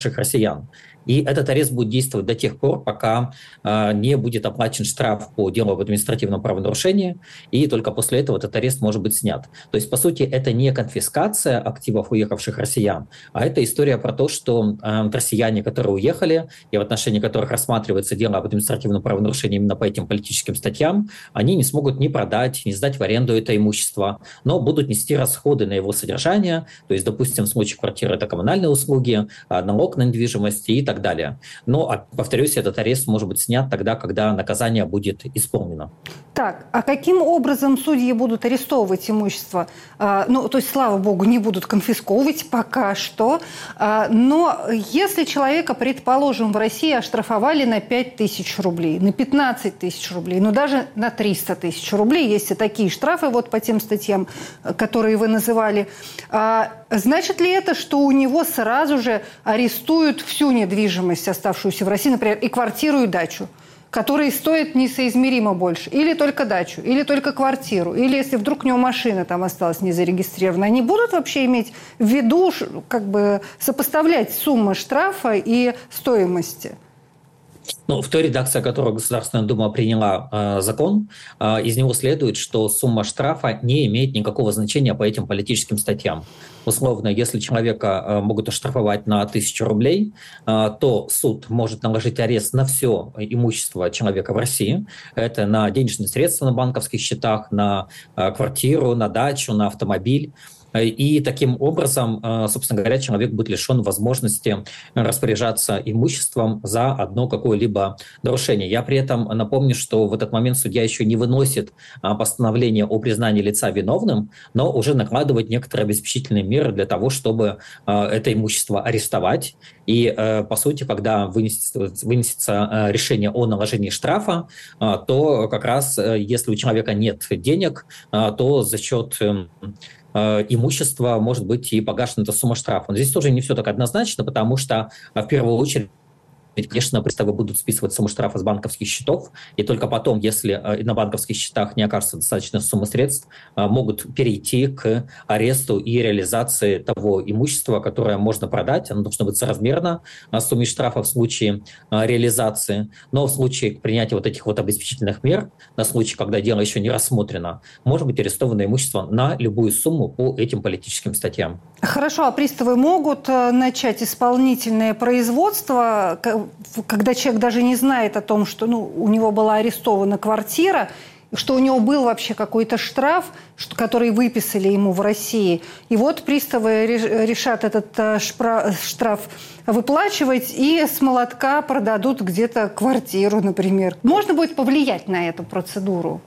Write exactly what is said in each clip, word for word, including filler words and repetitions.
россиян. И этот арест будет действовать до тех пор, пока э, не будет оплачен штраф по делу об административном правонарушении, и только после этого этот арест может быть снят. То есть, по сути, это не конфискация активов уехавших россиян, а это история про то, что э, россияне, которые уехали, и в отношении которых рассматривается дело об административном правонарушении именно по этим политическим статьям, они не смогут ни продать, ни сдать в аренду это имущество, но будут нести расходы на его содержание. То есть, допустим, в случае квартиры это коммунальные услуги, налог на недвижимость и так далее. Но, повторюсь, этот арест может быть снят тогда, когда наказание будет исполнено. Так, а каким образом судьи будут арестовывать имущество? А, ну, то есть, слава богу, не будут конфисковывать пока что. А, но если человека, предположим, в России оштрафовали на пять тысяч рублей, на пятнадцать тысяч рублей, ну, даже на триста тысяч рублей, есть и такие штрафы вот по тем статьям, которые вы называли, а, значит ли это, что у него сразу же арестуют всю недвижимость, оставшуюся в России, например, и квартиру, и дачу, которые стоят несоизмеримо больше? Или только дачу, или только квартиру, или если вдруг у него машина там осталась не зарегистрирована, они будут вообще иметь в виду, как бы сопоставлять суммы штрафа и стоимости? Ну, в той редакции, которую Государственная Дума приняла э, закон, э, из него следует, что сумма штрафа не имеет никакого значения по этим политическим статьям. Условно, если человека э, могут оштрафовать на тысячу рублей, э, то суд может наложить арест на все имущество человека в России. Это на денежные средства на банковских счетах, на э, квартиру, на дачу, на автомобиль. И таким образом, собственно говоря, человек будет лишен возможности распоряжаться имуществом за одно какое-либо нарушение. Я при этом напомню, что в этот момент судья еще не выносит постановление о признании лица виновным, но уже накладывает некоторые обеспечительные меры для того, чтобы это имущество арестовать. И, по сути, когда вынесется, вынесется решение о наложении штрафа, то как раз, если у человека нет денег, то за счет имущество может быть и погашена эта сумма штрафа. Но здесь тоже не все так однозначно, потому что в первую очередь, конечно, приставы будут списывать сумму штрафа с банковских счетов, и только потом, если на банковских счетах не окажется достаточно суммы средств, могут перейти к аресту и реализации того имущества, которое можно продать. Оно должно быть соразмерно сумме штрафа в случае реализации. Но в случае принятия вот этих вот обеспечительных мер, на случай, когда дело еще не рассмотрено, может быть арестовано имущество на любую сумму по этим политическим статьям. Хорошо, а приставы могут начать исполнительное производство, когда человек даже не знает о том, что ну, у него была арестована квартира, что у него был вообще какой-то штраф, который выписали ему в России. И вот приставы решат этот штраф выплачивать и с молотка продадут где-то квартиру, например. Можно будет повлиять на эту процедуру?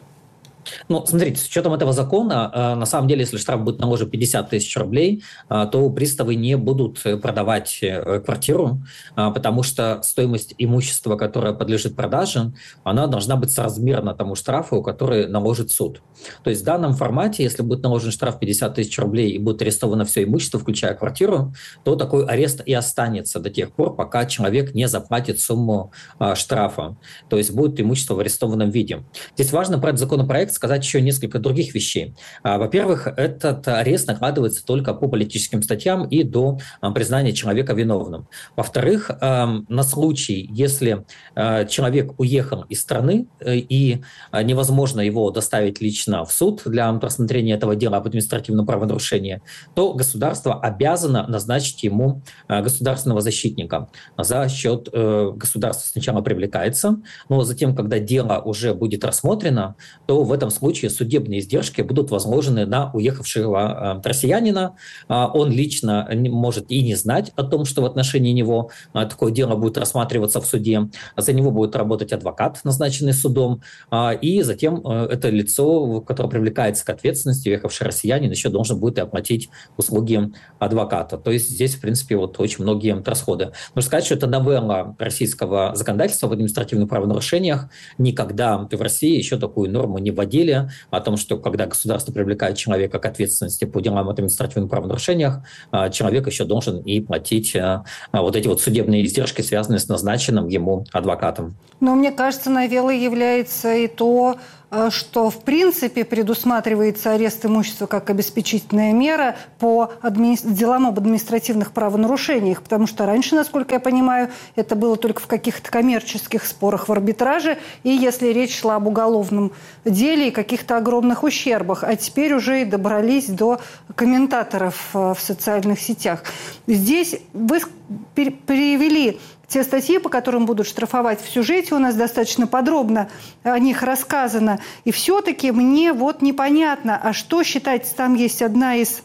Ну, смотрите, с учетом этого закона, на самом деле, если штраф будет наложен пятьдесят тысяч рублей, то приставы не будут продавать квартиру, потому что стоимость имущества, которое подлежит продаже, она должна быть соразмерна тому штрафу, который наложит суд. То есть в данном формате, если будет наложен штраф пятьдесят тысяч рублей и будет арестовано все имущество, включая квартиру, то такой арест и останется до тех пор, пока человек не заплатит сумму штрафа. То есть будет имущество в арестованном виде. Здесь важно про этот законопроект сказать еще несколько других вещей. Во-первых, этот арест накладывается только по политическим статьям и до признания человека виновным. Во-вторых, на случай, если человек уехал из страны и невозможно его доставить лично в суд для рассмотрения этого дела об административном правонарушении, то государство обязано назначить ему государственного защитника. За счет государства сначала привлекается, но затем, когда дело уже будет рассмотрено, то в этом В этом случае судебные издержки будут возложены на уехавшего э, россиянина. Э, он лично не, может и не знать о том, что в отношении него э, такое дело будет рассматриваться в суде. За него будет работать адвокат, назначенный судом. Э, и затем э, это лицо, которое привлекается к ответственности, уехавший россиянин, еще должен будет и оплатить услуги адвоката. То есть здесь, в принципе, вот очень многие расходы. Нужно сказать, что это новелла российского законодательства в административных правонарушениях. Никогда в России еще такую норму не вводили, о том, что когда государство привлекает человека к ответственности по делам о административных правонарушениях, человек еще должен и платить вот эти вот судебные издержки, связанные с назначенным ему адвокатом. Но мне кажется, новеллой является и то, что в принципе предусматривается арест имущества как обеспечительная мера по адми... делам об административных правонарушениях, потому что раньше, насколько я понимаю, это было только в каких-то коммерческих спорах в арбитраже, и если речь шла об уголовном деле и каких-то огромных ущербах, а теперь уже и добрались до комментаторов в социальных сетях. Здесь вы перевели те статьи, по которым будут штрафовать, в сюжете у нас достаточно подробно о них рассказано. И все-таки мне вот непонятно, а что считать, там есть одна из,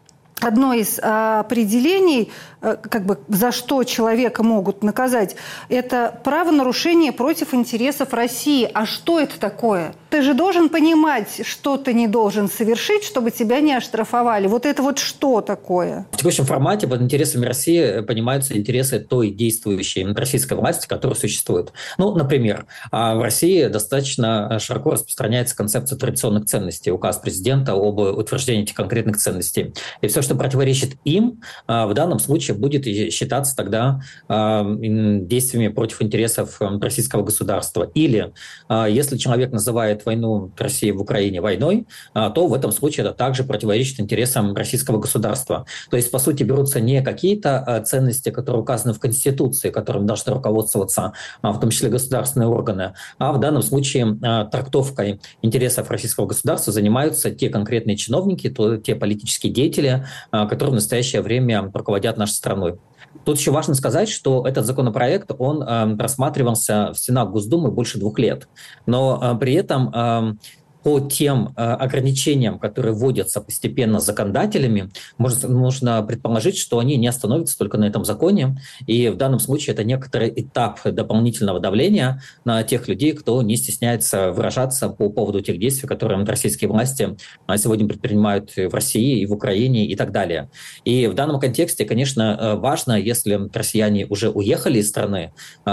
одно из а, определений, а, как бы за что человека могут наказать, это правонарушение против интересов России. А что это такое? Ты же должен понимать, что ты не должен совершить, чтобы тебя не оштрафовали. Вот это вот что такое? В текущем формате под интересами России понимаются интересы той действующей российской власти, которая существует. Ну, например, в России достаточно широко распространяется концепция традиционных ценностей, указ президента об утверждении этих конкретных ценностей. И все, что противоречит им, в данном случае будет считаться тогда действиями против интересов российского государства. Или, если человек называет войну России в Украине войной, то в этом случае это также противоречит интересам российского государства. То есть, по сути, берутся не какие-то ценности, которые указаны в Конституции, которыми должны руководствоваться в том числе государственные органы, а в данном случае трактовкой интересов российского государства занимаются те конкретные чиновники, то, те политические деятели, которые в настоящее время руководят нашей страной. Тут еще важно сказать, что этот законопроект, он э, рассматривался в стенах Госдумы больше двух лет. Но э, при этом э, по тем э, ограничениям, которые вводятся постепенно законодателями, можно, нужно предположить, что они не остановятся только на этом законе. И в данном случае это некоторый этап дополнительного давления на тех людей, кто не стесняется выражаться по поводу тех действий, которые российские власти сегодня предпринимают в России и в Украине и так далее. И в данном контексте, конечно, важно, если россияне уже уехали из страны,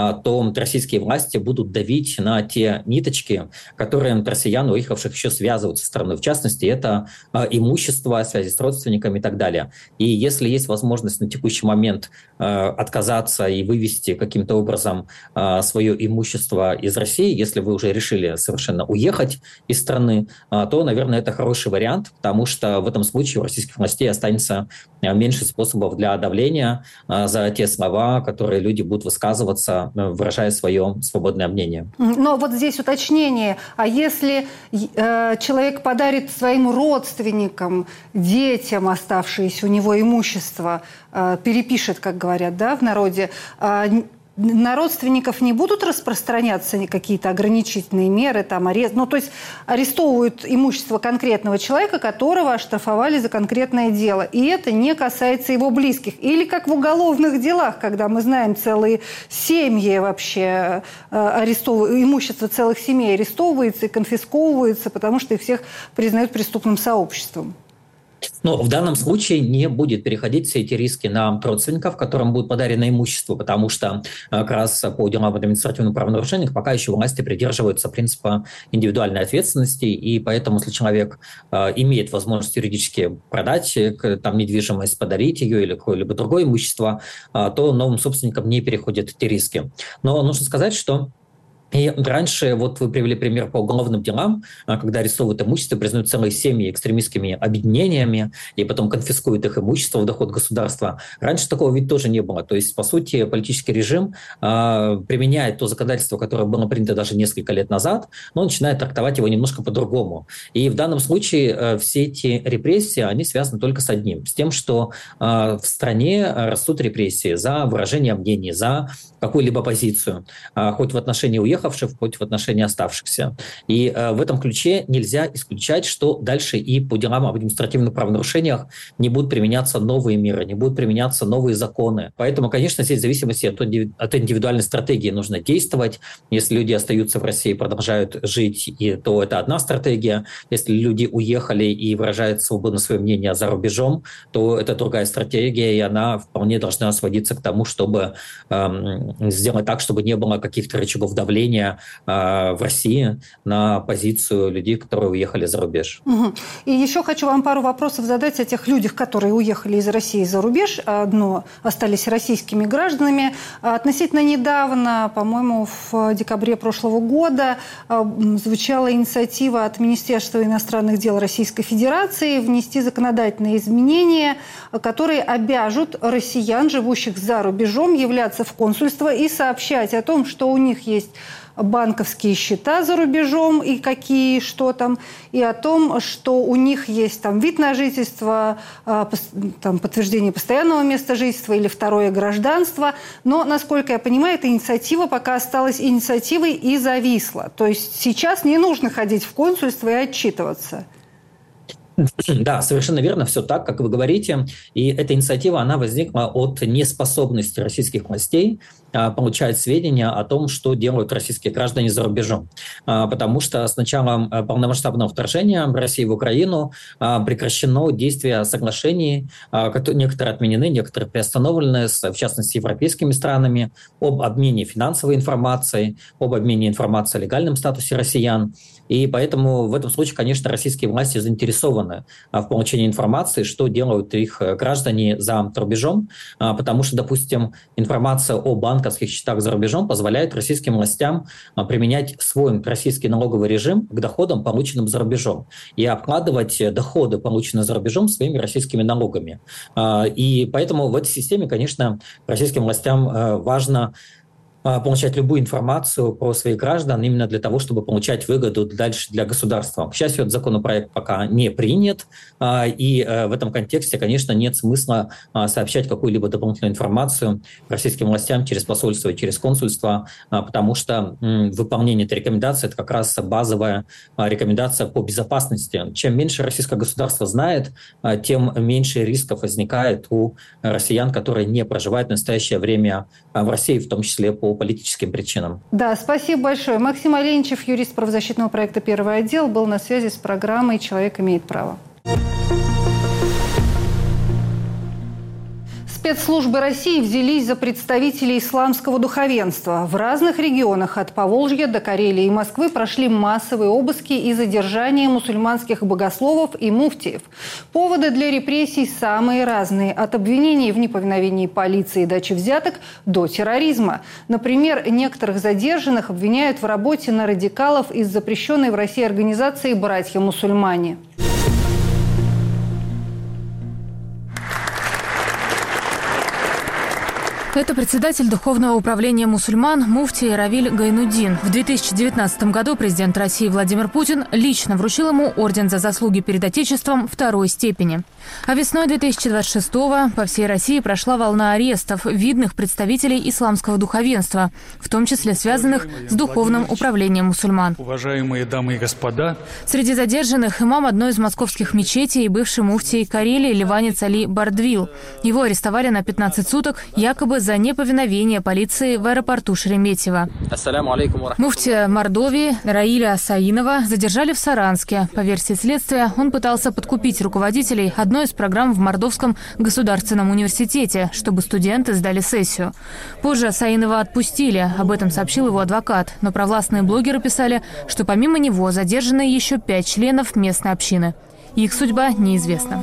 то российские власти будут давить на те ниточки, которые россиян, уехавших, еще связывают со страной. В частности, это э, имущество, связи с родственниками и так далее. И если есть возможность на текущий момент э, отказаться и вывести каким-то образом э, свое имущество из России, если вы уже решили совершенно уехать из страны, э, то, наверное, это хороший вариант, потому что в этом случае у российских властей останется э, меньше способов для давления э, за те слова, которые люди будут высказываться, э, выражая свое свободное мнение. Но вот здесь уточнение. А если человек подарит своим родственникам, детям оставшееся у него имущество, перепишет, как говорят, да, в народе, на родственников не будут распространяться какие-то ограничительные меры, там, арест, ну, то есть арестовывают имущество конкретного человека, которого оштрафовали за конкретное дело, и это не касается его близких. Или как в уголовных делах, когда мы знаем целые семьи вообще, арестовывают, имущество целых семей арестовывается и конфисковывается, потому что их всех признают преступным сообществом. Но в данном случае не будет переходить все эти риски на родственников, которым будет подарено имущество, потому что как раз по делам об административных правонарушениях пока еще власти придерживаются принципа индивидуальной ответственности, и поэтому, если человек э, имеет возможность юридически продать там недвижимость, подарить ее или какое-либо другое имущество, э, то новым собственникам не переходят эти риски. Но нужно сказать, что и раньше, вот вы привели пример по уголовным делам, когда арестовывают имущество, признают целые семьи экстремистскими объединениями и потом конфискуют их имущество в доход государства. Раньше такого ведь тоже не было. То есть, по сути, политический режим э, применяет то законодательство, которое было принято даже несколько лет назад, но начинает трактовать его немножко по-другому. И в данном случае э, все эти репрессии, они связаны только с одним, с тем, что э, в стране растут репрессии за выражение мнений, за какую-либо позицию, э, хоть в отношении уехавших, хоть в отношении оставшихся. И э, в этом ключе нельзя исключать, что дальше и по делам об административных правонарушениях не будут применяться новые меры, не будут применяться новые законы. Поэтому, конечно, здесь в зависимости от, от индивидуальной стратегии нужно действовать. Если люди остаются в России и продолжают жить, и, то это одна стратегия. Если люди уехали и выражают свободно свое мнение за рубежом, то это другая стратегия, и она вполне должна сводиться к тому, чтобы э, сделать так, чтобы не было каких-то рычагов давления давления в России на позицию людей, которые уехали за рубеж. Угу. И еще хочу вам пару вопросов задать о тех людях, которые уехали из России за рубеж, но остались российскими гражданами. Относительно недавно, по-моему, в декабре прошлого года звучала инициатива от Министерства иностранных дел Российской Федерации внести законодательные изменения, которые обяжут россиян, живущих за рубежом, являться в консульство и сообщать о том, что у них есть банковские счета за рубежом и какие, что там, и о том, что у них есть там вид на жительство, там, подтверждение постоянного места жительства или второе гражданство. Но, насколько я понимаю, эта инициатива пока осталась инициативой и зависла. То есть сейчас не нужно ходить в консульство и отчитываться. Да, совершенно верно, все так, как вы говорите. И эта инициатива, она возникла от неспособности российских властей получать сведения о том, что делают российские граждане за рубежом. Потому что с началом полномасштабного вторжения России в Украину прекращено действие соглашений, некоторые отменены, некоторые приостановлены, в частности, с европейскими странами, об обмене финансовой информацией, об обмене информацией о легальном статусе россиян. И поэтому в этом случае, конечно, российские власти заинтересованы в получении информации, что делают их граждане за рубежом, потому что, допустим, информация о банковских счетах за рубежом позволяет российским властям применять свой российский налоговый режим к доходам, полученным за рубежом, и обкладывать доходы, полученные за рубежом, своими российскими налогами. И поэтому в этой системе, конечно, российским властям важно получать любую информацию про своих граждан именно для того, чтобы получать выгоду дальше для государства. К счастью, этот законопроект пока не принят, и в этом контексте, конечно, нет смысла сообщать какую-либо дополнительную информацию российским властям через посольство и через консульство, потому что выполнение этой рекомендации – это как раз базовая рекомендация по безопасности. Чем меньше российское государство знает, тем меньше рисков возникает у россиян, которые не проживают в настоящее время в России, в том числе по политическим причинам. Да, спасибо большое. Максим Оленичев, юрист правозащитного проекта «Первый отдел», был на связи с программой «Человек имеет право». Спецслужбы России взялись за представителей исламского духовенства. В разных регионах от Поволжья до Карелии и Москвы прошли массовые обыски и задержания мусульманских богословов и муфтиев. Поводы для репрессий самые разные. От обвинений в неповиновении полиции и дачи взяток до терроризма. Например, некоторых задержанных обвиняют в работе на радикалов из запрещенной в России организации «Братья-мусульмане». Это председатель Духовного управления мусульман муфтий Равиль Гайнуддин. В две тысячи девятнадцатом году президент России Владимир Путин лично вручил ему орден за заслуги перед Отечеством второй степени. А весной две тысячи двадцать шестого по всей России прошла волна арестов видных представителей исламского духовенства, в том числе связанных с Духовным управлением мусульман. Уважаемые дамы и господа. Среди задержанных имам одной из московских мечетей и бывший муфтий Карелии ливанец Али Бардвил. Его арестовали на пятнадцать суток, якобы за неповиновение полиции в аэропорту Шереметьево. Муфтия Мордовии Раиля Саинова задержали в Саранске. По версии следствия, он пытался подкупить руководителей одной из программ в Мордовском государственном университете, чтобы студенты сдали сессию. Позже Саинова отпустили, об этом сообщил его адвокат. Но провластные блогеры писали, что помимо него задержаны еще пять членов местной общины. Их судьба неизвестна.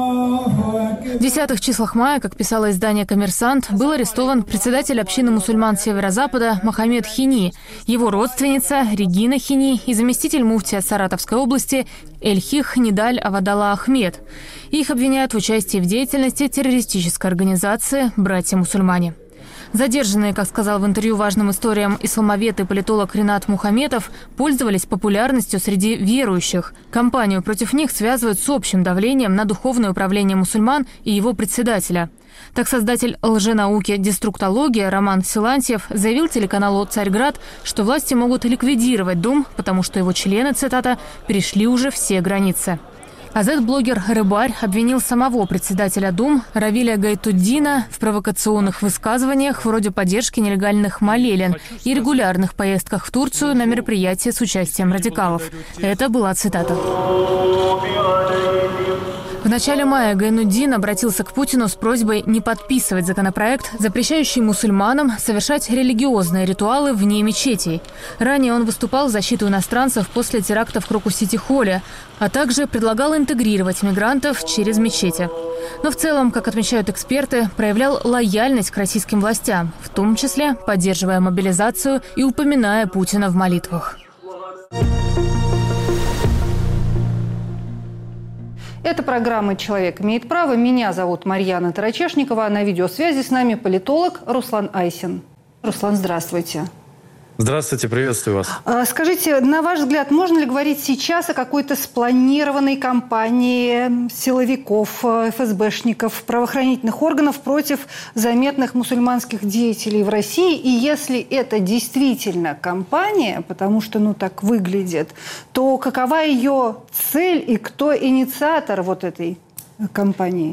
В десятых числах мая, как писало издание «Коммерсант», был арестован председатель общины мусульман Северо-Запада Мохаммед Хини, его родственница Регина Хини и заместитель муфтия Саратовской области Эльхих Нидаль Авадалла Ахмед. Их обвиняют в участии в деятельности террористической организации «Братья-мусульмане». Задержанные, как сказал в интервью важным историям исламовед и политолог Ринат Мухаметов, пользовались популярностью среди верующих. Кампанию против них связывают с общим давлением на Духовное управление мусульман и его председателя. Так создатель лженауки «Деструктология» Роман Силантьев заявил телеканалу «Царьград», что власти могут ликвидировать Дум, потому что его члены, цитата, «перешли уже все границы». А зет-блогер Рыбарь обвинил самого председателя Дум Равиля Гайтуддина в провокационных высказываниях вроде поддержки нелегальных молелен и регулярных поездках в Турцию на мероприятия с участием радикалов. Это была цитата. В начале мая Гайнуддин обратился к Путину с просьбой не подписывать законопроект, запрещающий мусульманам совершать религиозные ритуалы вне мечетей. Ранее он выступал в защиту иностранцев после теракта в Крокус-Сити-Холле, а также предлагал интегрировать мигрантов через мечети. Но в целом, как отмечают эксперты, проявлял лояльность к российским властям, в том числе поддерживая мобилизацию и упоминая Путина в молитвах. Это программа «Человек имеет право». Меня зовут Марьяна Тарачешникова. На видеосвязи с нами политолог Руслан Айсин. Руслан, здравствуйте. Здравствуйте, приветствую вас. Скажите, на ваш взгляд, можно ли говорить сейчас о какой-то спланированной кампании силовиков, эф эс бэшников, правоохранительных органов против заметных мусульманских деятелей в России? И если это действительно кампания, потому что ну так выглядит, то какова ее цель и кто инициатор вот этой кампании?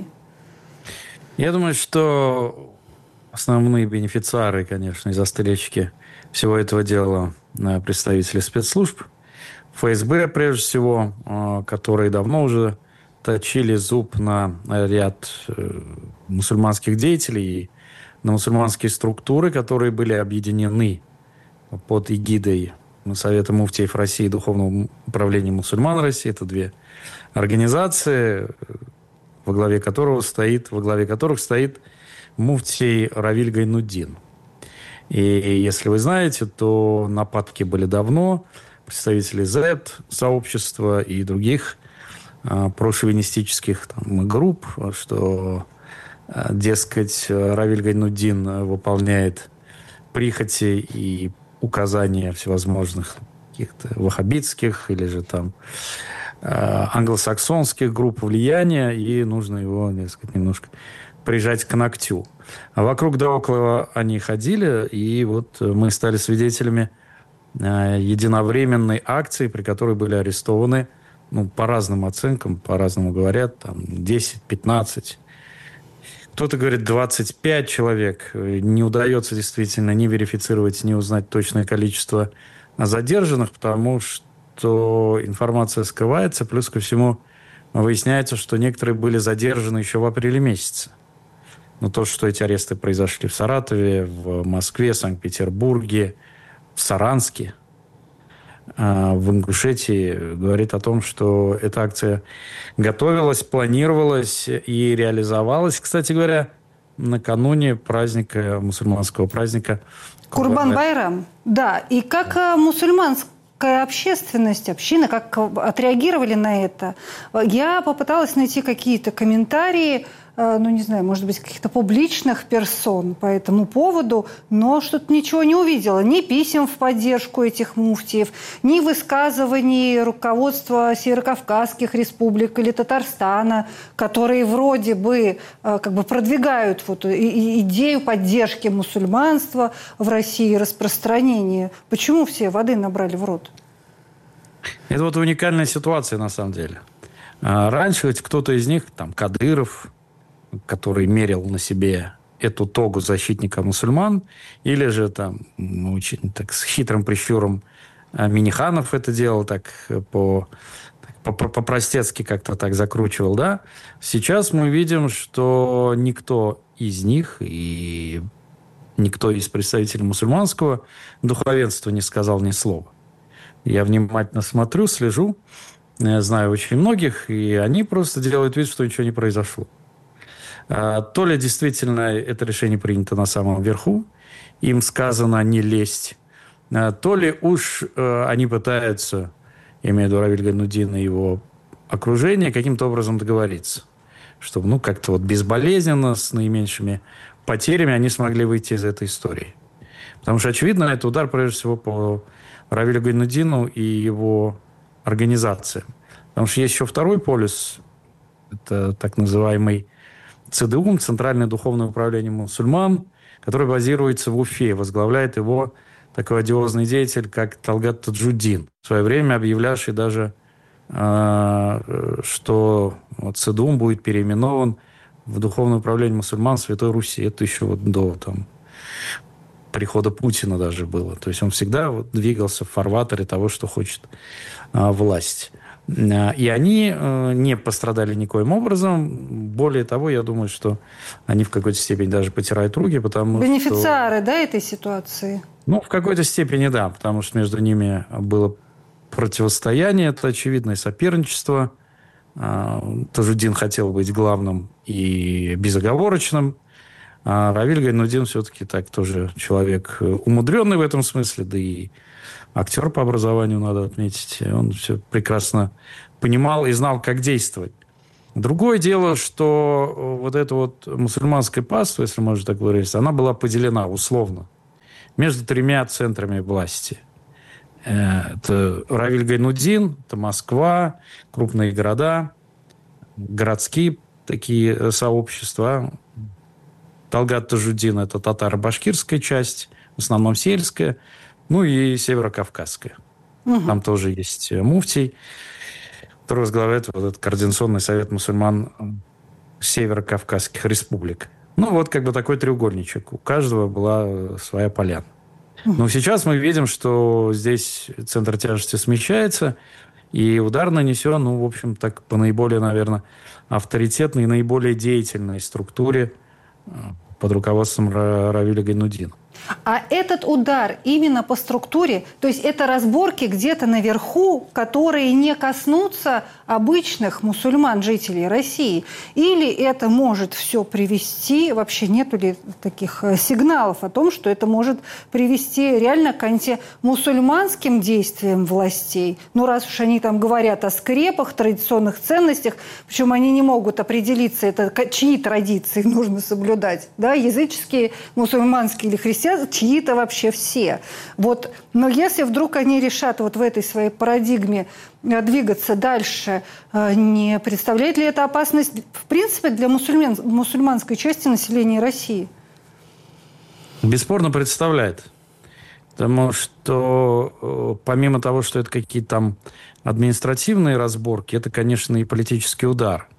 Я думаю, что основные бенефициары, конечно, и застрельщики всего этого дела представители спецслужб, эф эс бэ прежде всего, которые давно уже точили зуб на ряд мусульманских деятелей и на мусульманские структуры, которые были объединены под эгидой Совета муфтиев России и Духовного управления мусульман России. Это две организации, во главе которого стоит, во главе которых стоит муфтий Равиль Гайнуддин. И если вы знаете, то нападки были давно. Представители Z-сообщества и других а, прошовинистических там, групп, что, а, дескать, Равиль Гайнуддин выполняет прихоти и указания всевозможных каких-то ваххабитских или же там а, англосаксонских групп влияния, и нужно его, так сказать, немножко прижать к ногтю. А вокруг да около они ходили, и вот мы стали свидетелями э, единовременной акции, при которой были арестованы, ну, по разным оценкам, по-разному говорят, там, десять-пятнадцать. Кто-то говорит двадцать пять человек. Не удается действительно ни верифицировать, ни узнать точное количество задержанных, потому что информация скрывается. Плюс ко всему выясняется, что некоторые были задержаны еще в апреле месяце. Но то, что эти аресты произошли в Саратове, в Москве, Санкт-Петербурге, в Саранске, в Ингушетии, говорит о том, что эта акция готовилась, планировалась и реализовалась, кстати говоря, накануне праздника, мусульманского праздника Курбан-Байрам. Да, и как мусульманская общественность, община, как отреагировали на это? Я попыталась найти какие-то комментарии, ну, не знаю, может быть, каких-то публичных персон по этому поводу, но что-то ничего не увидела. Ни писем в поддержку этих муфтиев, ни высказываний руководства северокавказских республик или Татарстана, которые вроде бы как бы продвигают вот идею поддержки мусульманства в России, распространения. Почему все воды набрали в рот? Это вот уникальная ситуация на самом деле. Раньше ведь кто-то из них, там, Кадыров, который мерил на себе эту тогу защитника мусульман, или же там очень так с хитрым прищуром Миниханов это делал, так по, по, по-простецки как-то так закручивал, да. Сейчас мы видим, что никто из них и никто из представителей мусульманского духовенства не сказал ни слова. Я внимательно смотрю, слежу, знаю очень многих, и они просто делают вид, что ничего не произошло. То ли действительно это решение принято на самом верху, им сказано не лезть, то ли уж они пытаются, я имею в виду Равиль Гайнуддина и его окружение, каким-то образом договориться, чтобы ну, как-то вот безболезненно, с наименьшими потерями они смогли выйти из этой истории. Потому что, очевидно, это удар, прежде всего, по Равилю Гайнуддину и его организациям. Потому что есть еще второй полюс, это так называемый ЦДУ, Центральное духовное управление мусульман, который базируется в Уфе. Возглавляет его такой одиозный деятель, как Талгат Таджуддин, в свое время объявлявший даже, что ЦДУ будет переименован в Духовное управление мусульман Святой Руси. Это еще вот до там, прихода Путина даже было. То есть он всегда вот двигался в фарватере того, что хочет власть. И они не пострадали никоим образом. Более того, я думаю, что они в какой-то степени даже потирают руки, потому Бенефициары, что... да, этой ситуации? Ну, в какой-то степени, да, потому что между ними было противостояние, это очевидное соперничество. Тажудин хотел быть главным и безоговорочным. А Равиль Гайнуддин все-таки так тоже человек умудренный в этом смысле, да и актер по образованию, надо отметить. Он все прекрасно понимал и знал, как действовать. Другое дело, что вот эта вот мусульманская паства, если можно так выразиться, она была поделена условно между тремя центрами власти. Это Равиль Гайнуддин, это Москва, крупные города, городские такие сообщества. Талгат Тажуддин – это татаро-башкирская часть, в основном сельская, ну и северокавказская. Угу. Там тоже есть муфтий, который возглавляет вот этот Координационный совет мусульман северокавказских республик. Ну, вот как бы такой треугольничек. У каждого была своя поляна. Но сейчас мы видим, что здесь центр тяжести смещается, и удар нанесен, ну, в общем, так по наиболее, наверное, авторитетной и наиболее деятельной структуре под руководством Равиля Гайнуддина. А этот удар именно по структуре, то есть это разборки где-то наверху, которые не коснутся обычных мусульман, жителей России? Или это может все привести, вообще нету ли таких сигналов о том, что это может привести реально к антимусульманским действиям властей? Ну, раз уж они там говорят о скрепах, традиционных ценностях, причем они не могут определиться, это чьи традиции нужно соблюдать, да, языческие, мусульманские или христианские, чьи-то вообще все. Вот. Но если вдруг они решат вот в этой своей парадигме двигаться дальше, не представляет ли это опасность, в принципе, для мусульман, мусульманской части населения России? Бесспорно представляет. Потому что помимо того, что это какие-то там административные разборки, это, конечно, и политический удар.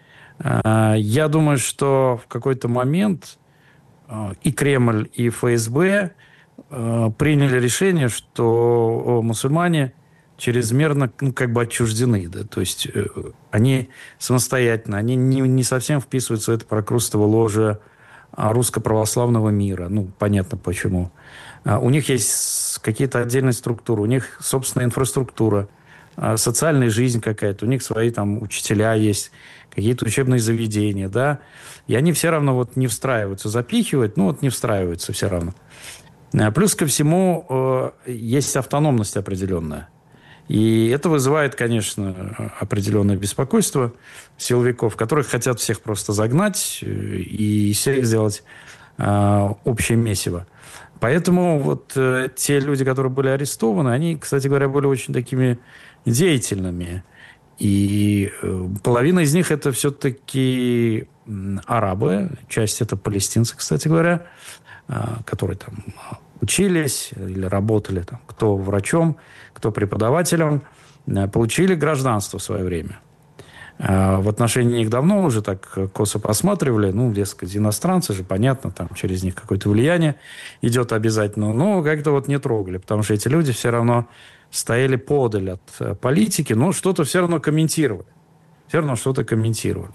Я думаю, что в какой-то момент и Кремль, и ФСБ приняли решение, что мусульмане чрезмерно, ну, как бы отчуждены. Да? То есть они самостоятельно, они не, не совсем вписываются в это прокрустово ложе русско-православного мира. Ну, понятно почему. У них есть какие-то отдельные структуры, у них собственная инфраструктура, социальная жизнь какая-то, у них свои там учителя есть, какие-то учебные заведения, да, и они все равно вот не встраиваются, запихивают, ну вот не встраиваются все равно. Плюс ко всему есть автономность определенная. И это вызывает, конечно, определенное беспокойство силовиков, которых хотят всех просто загнать и всех сделать общее месиво. Поэтому вот те люди, которые были арестованы, они, кстати говоря, были очень такими деятельными. И половина из них это все-таки арабы, часть это палестинцы, кстати говоря, которые там учились или работали, там, кто врачом, кто преподавателем, получили гражданство в свое время. В отношении них давно уже так косо посматривали, ну, дескать, иностранцы же, понятно, там через них какое-то влияние идет обязательно, но как-то вот не трогали, потому что эти люди все равно стояли подаль от политики, но что-то все равно комментировали. Все равно что-то комментировали.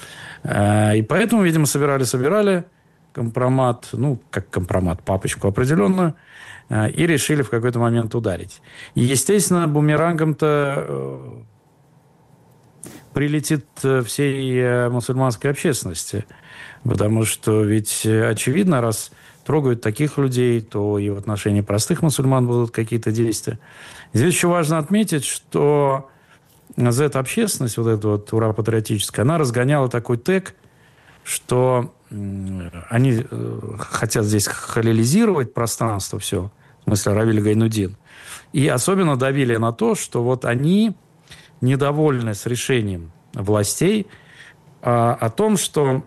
И поэтому, видимо, собирали-собирали компромат, ну, как компромат, папочку определенную, и решили в какой-то момент ударить. И, естественно, бумерангом-то прилетит всей мусульманской общественности. Потому что ведь очевидно, раз трогают таких людей, то и в отношении простых мусульман будут какие-то действия. Здесь еще важно отметить, что зет-общественность, вот эта вот ура-патриотическая, она разгоняла такой тег, что они хотят здесь халилизировать пространство все, в смысле Равиль Гайнуддин. И особенно давили на то, что вот они недовольны с решением властей а, о том, что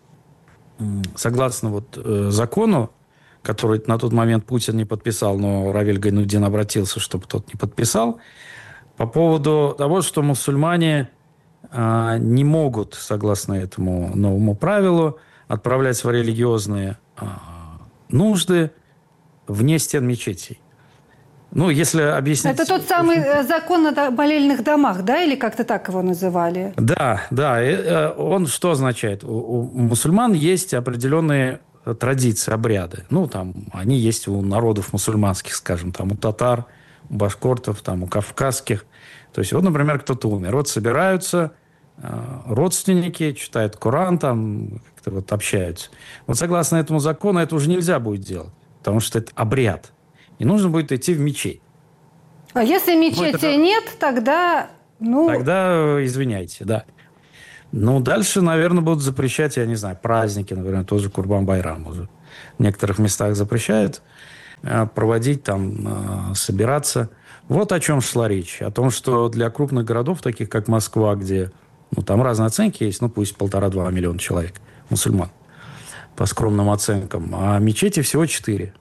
согласно вот, э, закону, который на тот момент Путин не подписал, но Равиль Гайнуддин обратился, чтобы тот не подписал, по поводу того, что мусульмане э, не могут, согласно этому новому правилу, отправлять свои религиозные э, нужды вне стен мечетей. Ну, если объяснить... Это тот самый закон о болельных домах, да, или как-то так его называли? Да, да. Он что означает? У мусульман есть определенные традиции, обряды. Ну, там, они есть у народов мусульманских, скажем, там, у татар, у башкортов, там, у кавказских. То есть, вот, например, кто-то умер. Вот собираются родственники, читают Коран, там, как-то вот общаются. Вот согласно этому закону это уже нельзя будет делать, потому что это обряд. И нужно будет идти в мечеть. А если мечети ну, это... нет, тогда... Ну... Тогда извиняйте, да. Ну, дальше, наверное, будут запрещать, я не знаю, праздники, например, тоже Курбан-Байрам уже. В некоторых местах запрещают проводить, там, собираться. Вот о чем шла речь. О том, что для крупных городов, таких как Москва, где ну, там разные оценки есть, ну, пусть полтора-два миллиона человек, мусульман, по скромным оценкам, а мечети всего четыре.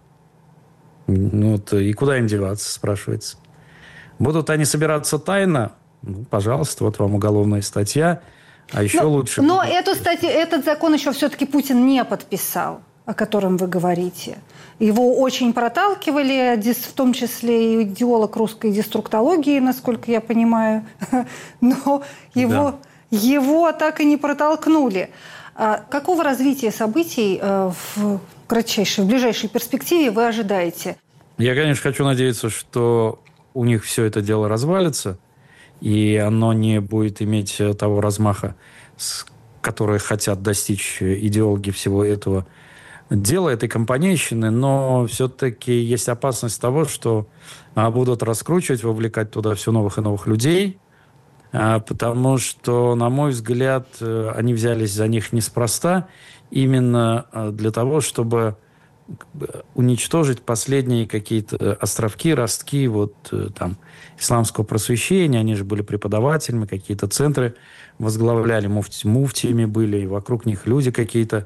Ну, вот, и куда им деваться, спрашивается. Будут они собираться тайно? Ну, пожалуйста, вот вам уголовная статья. А еще но, лучше... Но эту статью, этот закон еще все-таки Путин не подписал, о котором вы говорите. Его очень проталкивали, в том числе и идеолог русской деструктологии, насколько я понимаю. Но его, да. его так и не протолкнули. А какого развития событий в кратчайшей, в ближайшей перспективе вы ожидаете? Я, конечно, хочу надеяться, что у них все это дело развалится, и оно не будет иметь того размаха, который хотят достичь идеологи всего этого дела, этой компанейщины, но все-таки есть опасность того, что будут раскручивать, вовлекать туда все новых и новых людей, потому что, на мой взгляд, они взялись за них неспроста, именно для того, чтобы уничтожить последние какие-то островки, ростки вот, там, исламского просвещения. Они же были преподавателями, какие-то центры возглавляли, муфти, муфтиями были, и вокруг них люди какие-то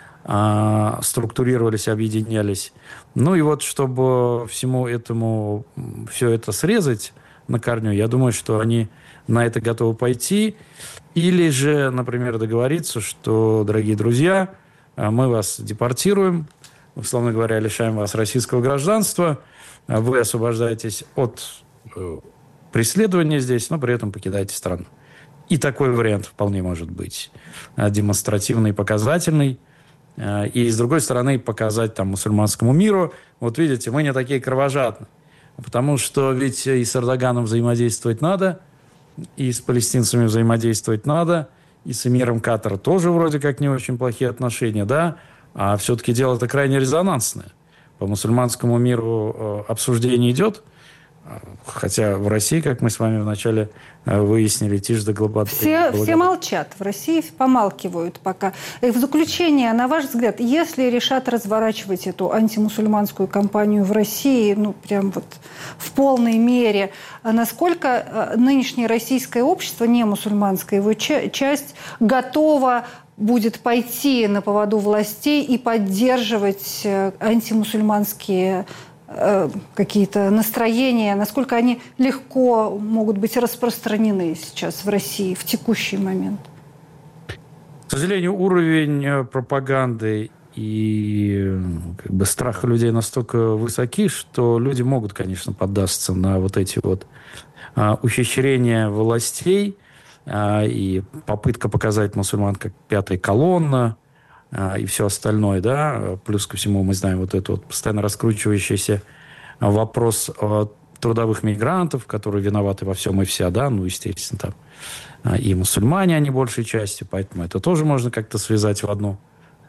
а, структурировались, объединялись. Ну и вот, чтобы всему этому, все это срезать на корню, я думаю, что они на это готовы пойти. Или же, например, договориться, что, дорогие друзья, мы вас депортируем, условно говоря, лишаем вас российского гражданства, вы освобождаетесь от преследования здесь, но при этом покидаете страну. И такой вариант вполне может быть демонстративный, показательный. И, с другой стороны, показать там мусульманскому миру, вот видите, мы не такие кровожадные. Потому что ведь и с Эрдоганом взаимодействовать надо, и с палестинцами взаимодействовать надо, и с эмиром Катара тоже вроде как не очень плохие отношения, да, а все-таки дело-то крайне резонансное. По мусульманскому миру обсуждение идет, хотя в России, как мы с вами вначале выяснили, тишь да гладко. Все, все молчат. В России помалкивают пока. И в заключение, на ваш взгляд, если решат разворачивать эту антимусульманскую кампанию в России, ну, прям вот в полной мере, насколько нынешнее российское общество, не мусульманская его часть, готова будет пойти на поводу властей и поддерживать антимусульманские какие-то настроения, насколько они легко могут быть распространены сейчас в России в текущий момент? К сожалению, уровень пропаганды и как бы страха людей настолько высоки, что люди могут, конечно, поддаться на вот эти вот ухищрения властей и попытка показать мусульман как пятая колонна, и все остальное, да, плюс ко всему мы знаем вот этот вот постоянно раскручивающийся вопрос трудовых мигрантов, которые виноваты во всем и вся, да, ну, естественно, там и мусульмане, они большей частью, поэтому это тоже можно как-то связать в одну,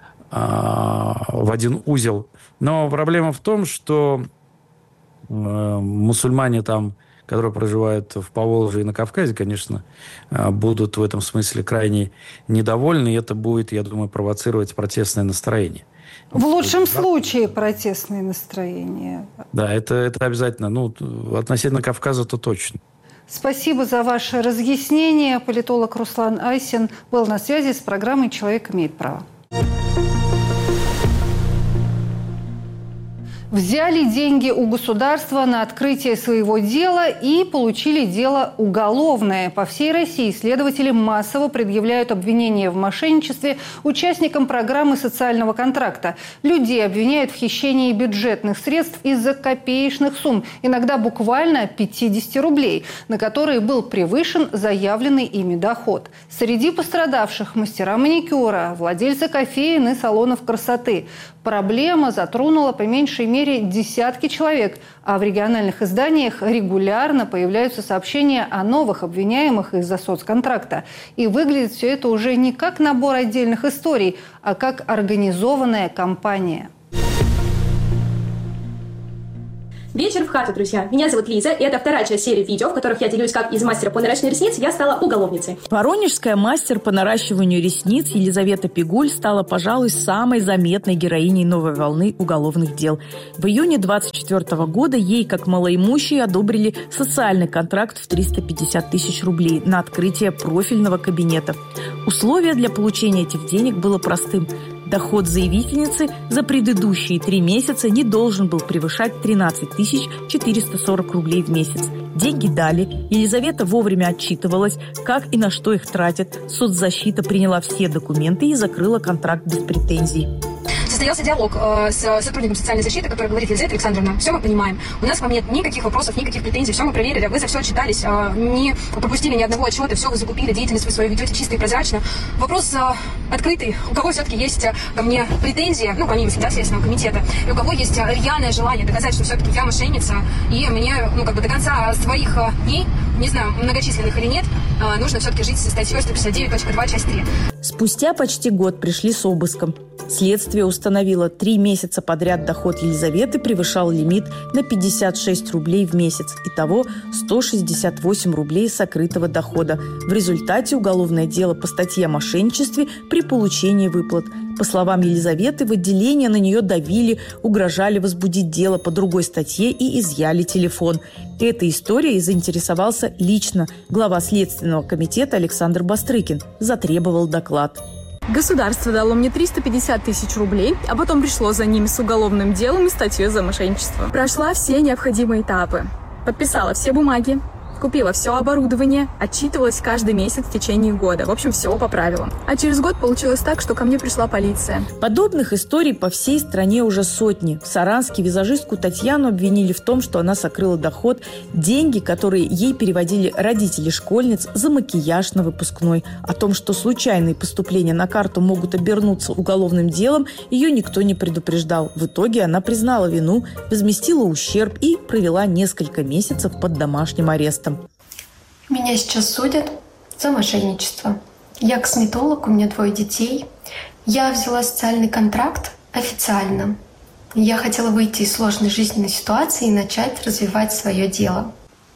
в один узел. Но проблема в том, что мусульмане там, которые проживают в Поволжье и на Кавказе, конечно, будут в этом смысле крайне недовольны, и это будет, я думаю, провоцировать протестное настроение. В лучшем случае протестное настроение. Да, это, это обязательно. Ну, относительно Кавказа-то точно. Спасибо за ваше разъяснение. Политолог Руслан Айсин был на связи с программой «Человек имеет право». Взяли деньги у государства на открытие своего дела и получили дело уголовное. По всей России следователи массово предъявляют обвинения в мошенничестве участникам программы социального контракта. Людей обвиняют в хищении бюджетных средств из-за копеечных сумм, иногда буквально пятьдесят рублей, на которые был превышен заявленный ими доход. Среди пострадавших мастера маникюра, владельцы кофеен и салонов красоты. Проблема затронула по меньшей мере десятки человек, а в региональных изданиях регулярно появляются сообщения о новых обвиняемых из-за соцконтракта. И выглядит все это уже не как набор отдельных историй, а как организованная кампания. Вечер в хату, друзья. Меня зовут Лиза, и это вторая часть серии видео, в которых я делюсь, как из мастера по наращиванию ресниц я стала уголовницей. Воронежская мастер по наращиванию ресниц Елизавета Пигуль стала, пожалуй, самой заметной героиней новой волны уголовных дел. В июне двадцать четвёртого года ей, как малоимущей, одобрили социальный контракт в триста пятьдесят тысяч рублей на открытие профильного кабинета. Условие для получения этих денег было простым. Доход заявительницы за предыдущие три месяца не должен был превышать тринадцать тысяч четыреста сорок рублей в месяц. Деньги дали, Елизавета вовремя отчитывалась, как и на что их тратят. Соцзащита приняла все документы и закрыла контракт без претензий. Состоялся диалог э, с сотрудником социальной защиты, который говорит: Елизавета Александровна, все мы понимаем, у нас к вам нет никаких вопросов, никаких претензий, все мы проверили, вы за все отчитались, э, не пропустили ни одного отчета, все вы закупили, деятельность вы свою ведете чисто и прозрачно. Вопрос э, открытый, у кого все-таки есть э, ко мне претензии, ну, помимо всегда Следственного комитета, и у кого есть э, рьяное желание доказать, что все-таки я мошенница, и мне, ну, как бы до конца своих э, дней, не знаю, многочисленных или нет, э, нужно все-таки жить со статьей сто пятьдесят девять точка два, часть три. Спустя почти год пришли с обыском. Следствие установило, три месяца подряд доход Елизаветы превышал лимит на пятьдесят шесть рублей в месяц. Итого сто шестьдесят восемь рублей сокрытого дохода. В результате уголовное дело по статье о мошенничестве при получении выплат. По словам Елизаветы, в отделение на нее давили, угрожали возбудить дело по другой статье и изъяли телефон. Этой историей заинтересовался лично глава Следственного комитета Александр Бастрыкин. Затребовал доклад. Государство дало мне триста пятьдесят тысяч рублей, а потом пришло за ними с уголовным делом и статьей за мошенничество. Прошла все необходимые этапы. Подписала все бумаги, купила все оборудование, отчитывалась каждый месяц в течение года. В общем, все по правилам. А через год получилось так, что ко мне пришла полиция. Подобных историй по всей стране уже сотни. В Саранске визажистку Татьяну обвинили в том, что она сокрыла доход, деньги, которые ей переводили родители школьниц за макияж на выпускной. О том, что случайные поступления на карту могут обернуться уголовным делом, ее никто не предупреждал. В итоге она признала вину, возместила ущерб и провела несколько месяцев под домашним арестом. Меня сейчас судят за мошенничество. Я косметолог, у меня двое детей. Я взяла социальный контракт официально. Я хотела выйти из сложной жизненной ситуации и начать развивать свое дело.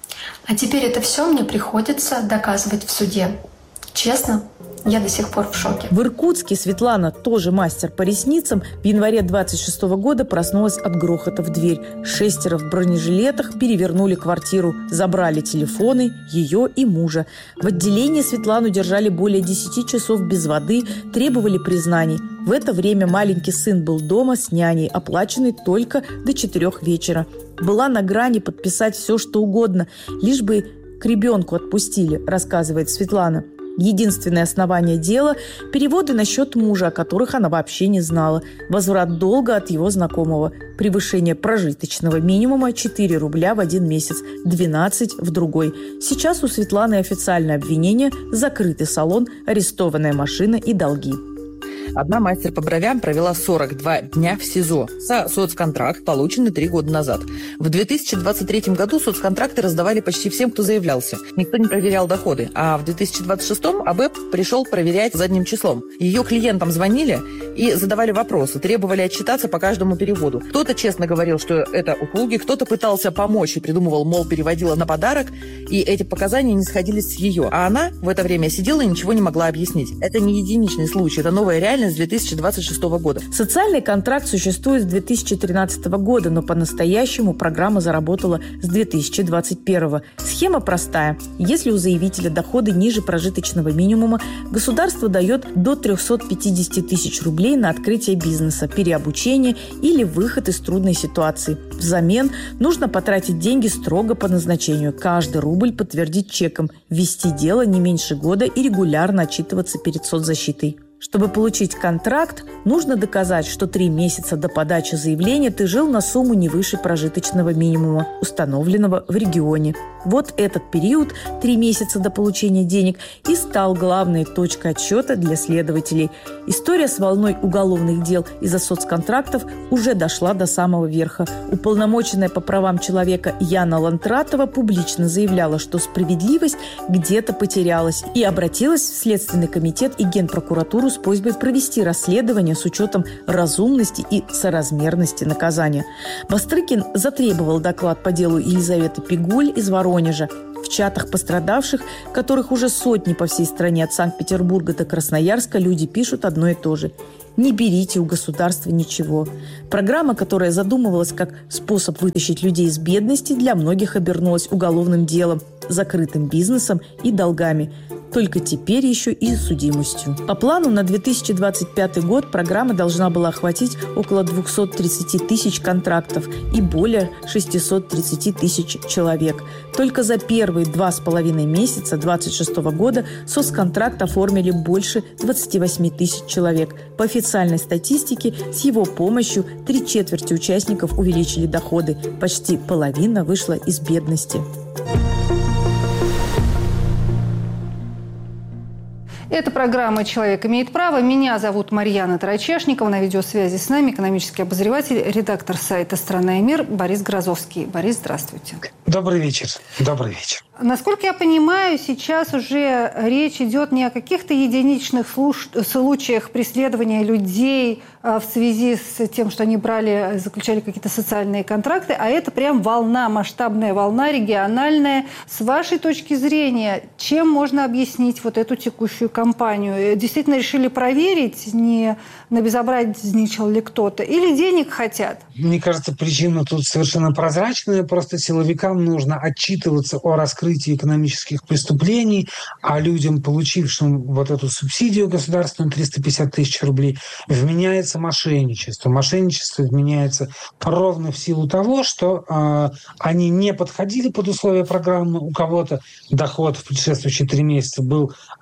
А теперь это все мне приходится доказывать в суде. Честно, я до сих пор в шоке. В Иркутске Светлана, тоже мастер по ресницам, в январе двадцать шестого года проснулась от грохота в дверь. Шестеро в бронежилетах перевернули квартиру, забрали телефоны ее и мужа. В отделении Светлану держали более десяти часов без воды, требовали признаний. В это время маленький сын был дома с няней, оплаченной только до четырех вечера. Была на грани подписать все, что угодно, лишь бы к ребенку отпустили, рассказывает Светлана. Единственное основание дела – переводы на счет мужа, о которых она вообще не знала, возврат долга от его знакомого, превышение прожиточного минимума четыре рубля в один месяц, двенадцать в другой. Сейчас у Светланы официальное обвинение, закрытый салон, арестованная машина и долги. Одна мастер по бровям провела сорок два дня в СИЗО за соцконтракт, полученный три года назад. В две тысячи двадцать третьем году соцконтракты раздавали почти всем, кто заявлялся. Никто не проверял доходы. А в две тысячи двадцать шестом АБЭП пришел проверять задним числом. Ее клиентам звонили и задавали вопросы, требовали отчитаться по каждому переводу. Кто-то честно говорил, что это услуги, кто-то пытался помочь и придумывал, мол, переводила на подарок, и эти показания не сходились с ее. А она в это время сидела и ничего не могла объяснить. Это не единичный случай, это новая реальность, реально с две тысячи двадцать шестого года. Социальный контракт существует с две тысячи тринадцатого года, но по-настоящему программа заработала с две тысячи двадцать первого. Схема простая. Если у заявителя доходы ниже прожиточного минимума, государство дает до триста пятьдесят тысяч рублей на открытие бизнеса, переобучение или выход из трудной ситуации. Взамен нужно потратить деньги строго по назначению. Каждый рубль подтвердить чеком, вести дело не меньше года и регулярно отчитываться перед соцзащитой. Чтобы получить контракт, нужно доказать, что три месяца до подачи заявления ты жил на сумму не выше прожиточного минимума, установленного в регионе. Вот этот период, три месяца до получения денег, и стал главной точкой отсчета для следователей. История с волной уголовных дел из-за соцконтрактов уже дошла до самого верха. Уполномоченная по правам человека Яна Лантратова публично заявляла, что справедливость где-то потерялась, и обратилась в Следственный комитет и Генпрокуратуру с просьбой провести расследование с учетом разумности и соразмерности наказания. Бастрыкин затребовал доклад по делу Елизаветы Пигуль из Воронежа. В чатах пострадавших, которых уже сотни по всей стране от Санкт-Петербурга до Красноярска, люди пишут одно и то же. Не берите у государства ничего. Программа, которая задумывалась как способ вытащить людей из бедности, для многих обернулась уголовным делом, закрытым бизнесом и долгами. Только теперь еще и судимостью. По плану на две тысячи двадцать пятый год программа должна была охватить около двести тридцать тысяч контрактов и более шестьсот тридцать тысяч человек. Только за первые два с половиной месяца две тысячи двадцать шестого года соцконтракт оформили больше двадцать восемь тысяч человек. По официальной статистике, с его помощью три четверти участников увеличили доходы. Почти половина вышла из бедности. Это программа «Человек имеет право». Меня зовут Марьяна Тарачешникова. На видеосвязи с нами экономический обозреватель, редактор сайта «Страна и мир» Борис Грозовский. Борис, здравствуйте. Добрый вечер. Добрый вечер. Насколько я понимаю, сейчас уже речь идет не о каких-то единичных случаях преследования людей в связи с тем, что они брали, заключали какие-то социальные контракты, а это прям волна, масштабная волна, региональная. С вашей точки зрения, чем можно объяснить вот эту текущую кампанию? Действительно решили проверить, не набезобразничал ли кто-то, или денег хотят? Мне кажется, причина тут совершенно прозрачная. Просто силовикам нужно отчитываться о раскрытии экономических преступлений, а людям, получившим вот эту субсидию государственную триста пятьдесят тысяч рублей, вменяется мошенничество. Мошенничество вменяется ровно в силу того, что э, они не подходили под условия программы. У кого-то доход в предшествующие три месяца был э,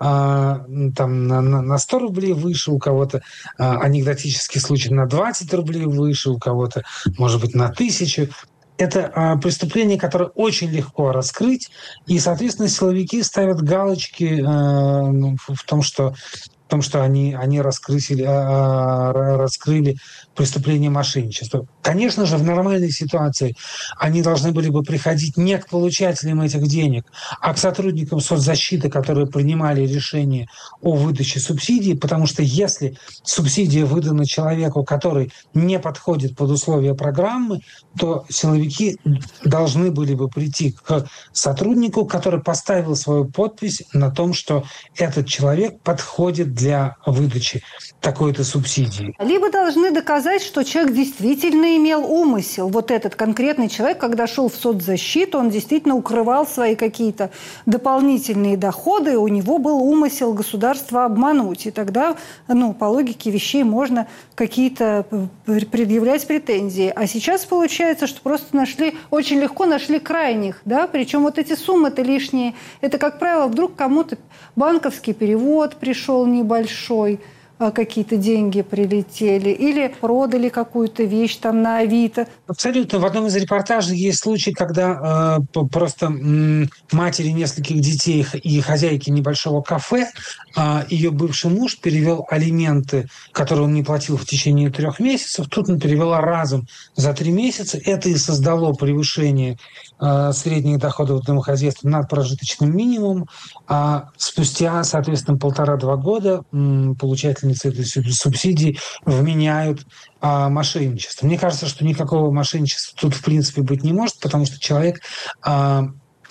там, на, на сто рублей выше, у кого-то э, анекдотический случай на двадцать рублей выше, у кого-то, может быть, на тысячу. Это а, преступление, которое очень легко раскрыть, и, соответственно, силовики ставят галочки а, ну, в том, что, в том, что они, они раскрыли, а, раскрыли преступление мошенничества. Конечно же, в нормальной ситуации они должны были бы приходить не к получателям этих денег, а к сотрудникам соцзащиты, которые принимали решение о выдаче субсидий, потому что если субсидия выдана человеку, который не подходит под условия программы, то силовики должны были бы прийти к сотруднику, который поставил свою подпись на том, что этот человек подходит для выдачи такой-то субсидии. Либо должны доказать, что человек действительно имел умысел. Вот этот конкретный человек, когда шел в соцзащиту, он действительно укрывал свои какие-то дополнительные доходы, у него был умысел государства обмануть. И тогда, ну, по логике вещей можно какие-то предъявлять претензии. А сейчас получается, что просто нашли, очень легко нашли крайних, да, причем вот эти суммы-то лишние. Это, как правило, вдруг кому-то банковский перевод пришел небольшой, какие-то деньги прилетели, или продали какую-то вещь там на Авито. Абсолютно. В одном из репортажей есть случай, когда э, просто э, матери нескольких детей и хозяйки небольшого кафе, э, ее бывший муж перевел алименты, которые он не платил в течение трех месяцев, тут он перевела разом за три месяца. Это и создало превышение э, средних доходов домохозяйства над прожиточным минимумом. А спустя, соответственно, полтора-два года э, получательницы этой субсидии вменяют а, мошенничество. Мне кажется, что никакого мошенничества тут в принципе быть не может, потому что человек, а,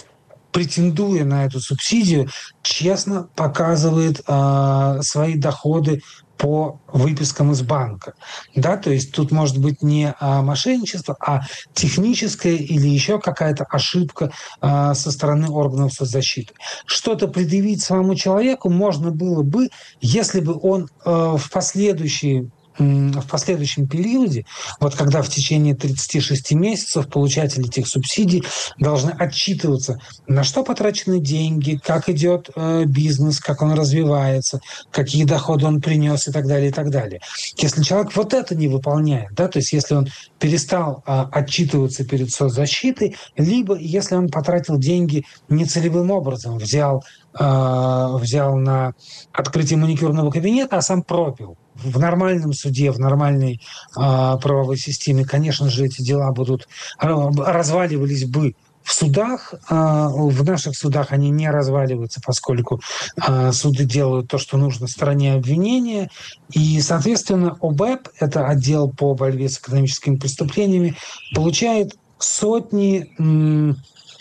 претендуя на эту субсидию, честно показывает а, свои доходы по выпискам из банка. Да, то есть тут может быть не мошенничество, а техническая или еще какая-то ошибка а, со стороны органов соцзащиты. Что-то предъявить самому человеку можно было бы, если бы он а, в последующие в последующем периоде, вот когда в течение тридцати шести месяцев получатели этих субсидий должны отчитываться, на что потрачены деньги, как идет э, бизнес, как он развивается, какие доходы он принес и так далее, и так далее. Если человек вот это не выполняет, да, то есть если он перестал э, отчитываться перед соцзащитой, либо если он потратил деньги нецелевым образом, взял, э, взял на открытие маникюрного кабинета, а сам пропил. В нормальном суде, в нормальной э, правовой системе, конечно же, эти дела будут разваливались бы в судах. Э, в наших судах они не разваливаются, поскольку э, суды делают то, что нужно стороне обвинения. И, соответственно, ОБЭП, это отдел по борьбе с экономическими преступлениями, получает сотни... М-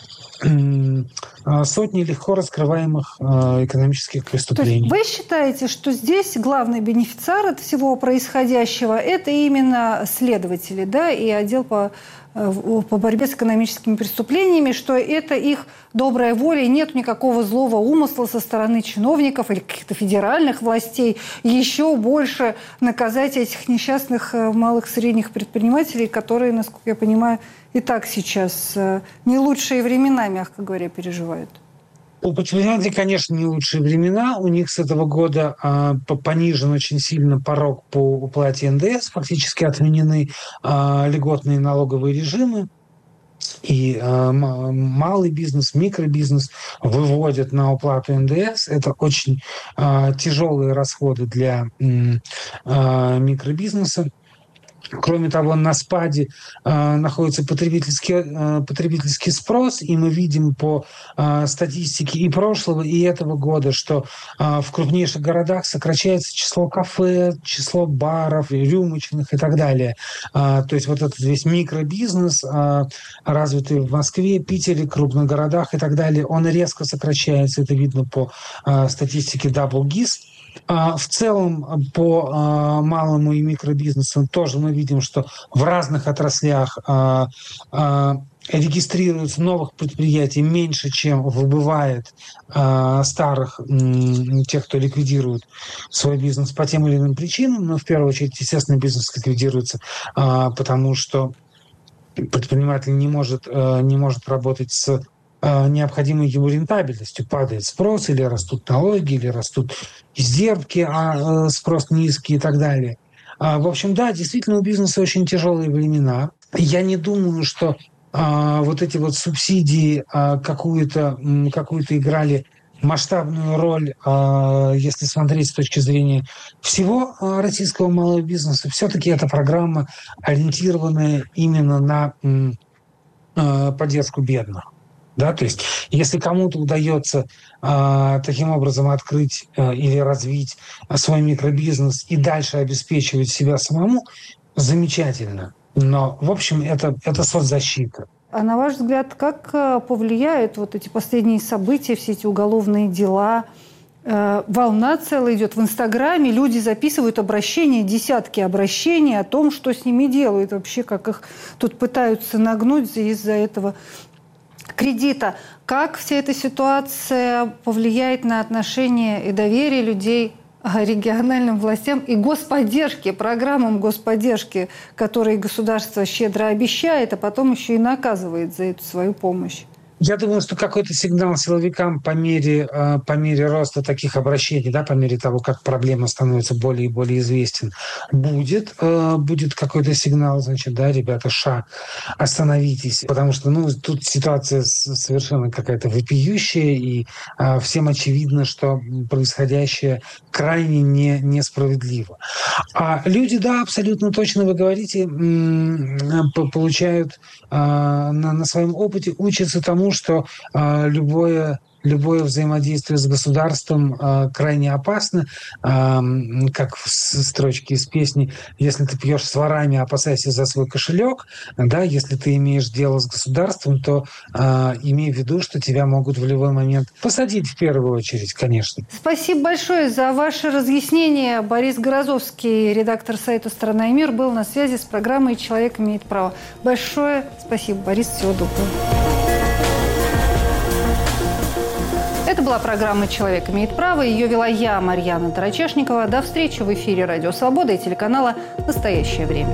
сотни легко раскрываемых э, экономических преступлений. То есть вы считаете, что здесь главный бенефициар от всего происходящего – это именно следователи, да, и отдел по, по борьбе с экономическими преступлениями, что это их добрая воля, и нет никакого злого умысла со стороны чиновников или каких-то федеральных властей еще больше наказать этих несчастных малых и средних предпринимателей, которые, насколько я понимаю, и так сейчас не лучшие времена, мягко говоря, переживают? У предпринимателей, конечно, не лучшие времена. У них с этого года э, понижен очень сильно порог по уплате эн дэ эс. Фактически отменены э, льготные налоговые режимы. И э, малый бизнес, микробизнес выводят на уплату эн дэ эс. Это очень э, тяжелые расходы для э, микробизнеса. Кроме того, на спаде э, находится потребительский, э, потребительский спрос, и мы видим по э, статистике и прошлого, и этого года, что э, в крупнейших городах сокращается число кафе, число баров, рюмочных и так далее. Э, то есть вот этот весь микробизнес, э, развитый в Москве, Питере, крупных городах и так далее, он резко сокращается. Это видно по э, статистике дабл джи ай эс. В целом по малому и микробизнесу тоже мы видим, что в разных отраслях регистрируется новых предприятий меньше, чем выбывает старых, тех, кто ликвидирует свой бизнес по тем или иным причинам. Но в первую очередь, естественно, бизнес ликвидируется, потому что предприниматель не может, не может работать с необходимой ему рентабельностью. Падает спрос, или растут налоги, или растут издержки, а спрос низкий и так далее. В общем, да, действительно, у бизнеса очень тяжелые времена. Я не думаю, что вот эти вот субсидии какую-то, какую-то играли масштабную роль, если смотреть с точки зрения всего российского малого бизнеса. Все-таки эта программа, ориентированная именно на поддержку бедных. Да, то есть, если кому-то удается э, таким образом открыть э, или развить свой микробизнес и дальше обеспечивать себя самому, замечательно. Но, в общем, это, это соцзащита. А на ваш взгляд, как повлияют вот эти последние события, все эти уголовные дела? Э, волна целая идет в Инстаграме, люди записывают обращения, десятки обращений о том, что с ними делают, вообще как их тут пытаются нагнуть из-за этого кредита. Как вся эта ситуация повлияет на отношение и доверие людей к региональным властям и господдержке, программам господдержки, которые государство щедро обещает, а потом еще и наказывает за эту свою помощь? Я думаю, что какой-то сигнал силовикам по мере, по мере роста таких обращений, да, по мере того, как проблема становится более и более известен, будет. Будет какой-то сигнал, значит, да, ребята, ша, остановитесь. Потому что, ну, тут ситуация совершенно какая-то вопиющая, и всем очевидно, что происходящее крайне не, несправедливо. А люди, да, абсолютно точно вы говорите, получают на, на своем опыте, учатся тому, что э, любое любое взаимодействие с государством э, крайне опасно. Э, как в строчке из песни: если ты пьешь с ворами, опасайся за свой кошелек. Да, если ты имеешь дело с государством, то э, имей в виду, что тебя могут в любой момент посадить в первую очередь, конечно. Спасибо большое за ваши разъяснения. Борис Горозовский, редактор сайта «Страна и мир», был на связи с программой «Человек имеет право». Большое спасибо, Борис. Всего доброго. Это была программа «Человек имеет право». Ее вела я, Марьяна Тарачешникова. До встречи в эфире «Радио Свобода» и телеканала «Настоящее время».